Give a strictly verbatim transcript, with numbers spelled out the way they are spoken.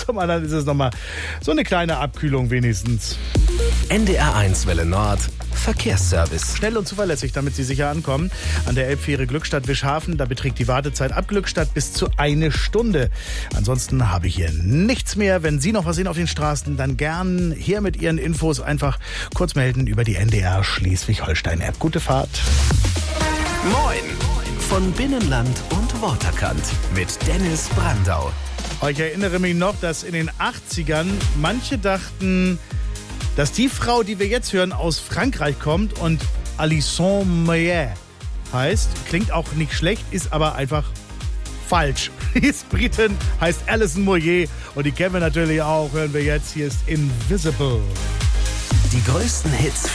Sommer, dann ist es nochmal so eine kleine Abkühlung wenigstens. N D R eins Welle Nord Verkehrsservice. Schnell und zuverlässig, damit Sie sicher ankommen. An der Elbfähre Glückstadt-Wischhafen, da beträgt die Wartezeit ab Glückstadt bis zu eine Stunde. Ansonsten habe ich hier nichts mehr. Wenn Sie noch was sehen auf den Straßen, dann gern hier mit Ihren Infos einfach kurz melden über die N D R Schleswig-Holstein-App. Gute Fahrt. Moin von Binnenland und Waterkant mit Dennis Brandau. Ich erinnere mich noch, dass in den achtzigern manche dachten, dass die Frau, die wir jetzt hören, aus Frankreich kommt und Alison Moyet heißt. Klingt auch nicht schlecht, ist aber einfach falsch. Die ist Britin, heißt Alison Moyet und die kennen wir natürlich auch. Hören wir jetzt, hier ist Invisible. Die größten Hits